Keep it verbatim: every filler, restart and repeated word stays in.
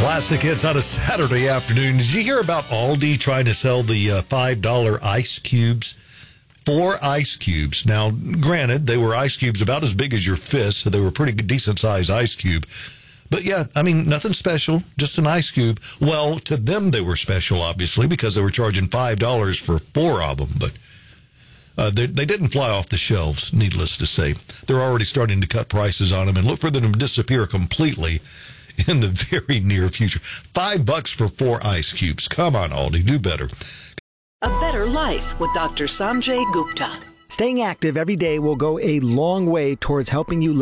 Classic hits on a Saturday afternoon. Did you hear about Aldi trying to sell the uh, five dollar ice cubes? Four ice cubes. Now, granted, they were ice cubes about as big as your fist, so they were a pretty decent-sized ice cube. But, yeah, I mean, nothing special, just an ice cube. Well, to them they were special, obviously, because they were charging five dollars for four of them. But uh, they, they didn't fly off the shelves, needless to say. They're already starting to cut prices on them and look for them to disappear completely in the very near future. Five bucks for four ice cubes. Come on, Aldi, do better. A better life with Doctor Sanjay Gupta. Staying active every day will go a long way towards helping you live